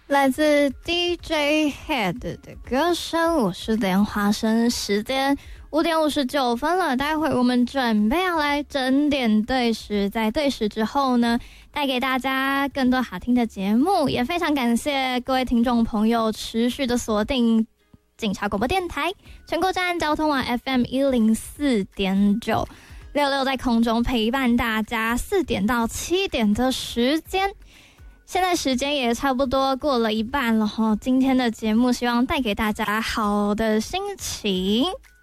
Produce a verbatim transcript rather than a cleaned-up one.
来自 D J Head 的歌声，我是莲花生。时间五点五十九分了，待会我们准备要来整点对时，在对时之后呢，带给大家更多好听的节目。也非常感谢各位听众朋友持续的锁定警察广播电台全国站交通网 F M 一零四点九，六六在空中陪伴大家四点到七点的时间。现在时间也差不多过了一半了齁，今天的节目希望带给大家好的心情。